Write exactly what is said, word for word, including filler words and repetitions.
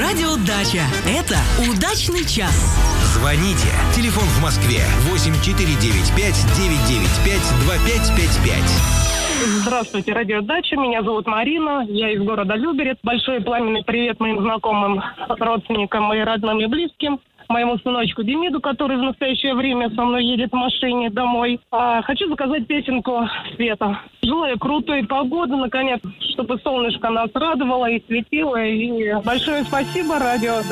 Радио Дача. Это удачный час. Звоните. Телефон в Москве восемь четыре девять пять девять девять пять два пять пять пять. Здравствуйте, Радио Дача. Меня зовут Марина. Я из города Люберец. Большой пламенный привет моим знакомым, родственникам и родным и близким. Моему сыночку Демиду, который в настоящее время со мной едет в машине домой. А, хочу заказать песенку Света. Желаю крутой погоды, наконец, чтобы солнышко нас радовало и светило. И большое спасибо, Радио